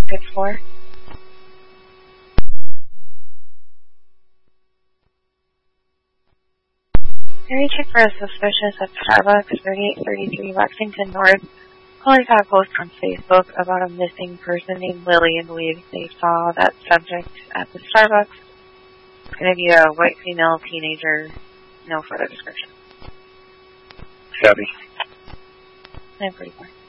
6-4. Area check for a suspicious at Starbucks, 3833 Lexington North. Callers had a post on Facebook about a missing person named Lily and believes they saw that subject at the Starbucks. It's going to be a white female teenager. No further description. Copy. 944.